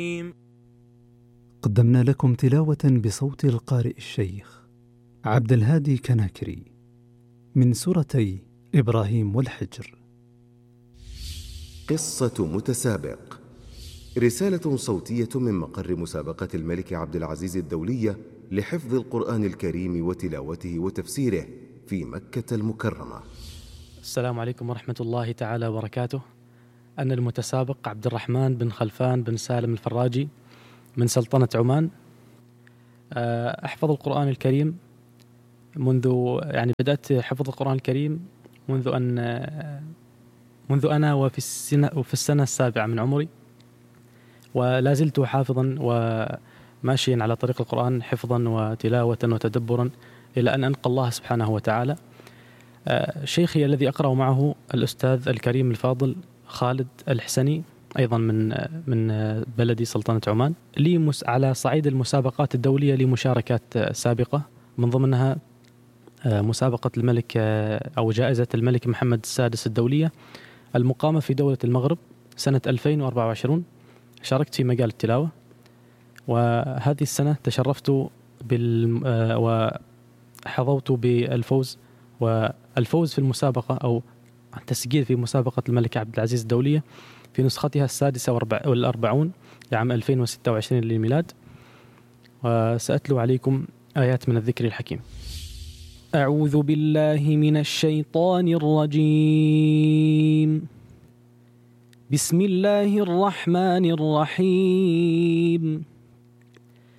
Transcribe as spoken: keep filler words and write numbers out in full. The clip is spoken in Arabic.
قدمنا لكم تلاوة بصوت القارئ الشيخ عبد الهادي كناكري من سورتي إبراهيم والحجر. قصة متسابق، رسالة صوتية من مقر مسابقة الملك عبد العزيز الدولية لحفظ القرآن الكريم وتلاوته وتفسيره في مكة المكرمة. السلام عليكم ورحمة الله تعالى وبركاته. أنا المتسابق عبد الرحمن بن خلفان بن سالم الفراجي من سلطنة عمان. أحفظ القرآن الكريم منذ يعني بدأت حفظ القرآن الكريم منذ أن منذ أنا وفي السنة وفي السنة السابعة من عمري، ولا زلت حافظا وماشيا على طريق القرآن حفظا وتلاوة وتدبرا إلى أن ألقى الله سبحانه وتعالى. شيخي الذي أقرأ معه الأستاذ الكريم الفاضل خالد الحسني، أيضا من من بلدي سلطنة عمان. لي مس على صعيد المسابقات الدولية لي مشاركات سابقة، من ضمنها مسابقة الملك أو جائزة الملك محمد السادس الدولية المقامة في دولة المغرب سنة ألفين وأربعة وعشرين. شاركت في مجال التلاوة، وهذه السنة تشرفت بال وحظوت بالفوز والفوز في المسابقة أو التسجيل في مسابقة الملك عبد العزيز الدولية في نسختها السادسة والأربعون لعام ألفين وستة وعشرين للميلاد. وسأتلو عليكم آيات من الذكر الحكيم. أعوذ بالله من الشيطان الرجيم. بسم الله الرحمن الرحيم.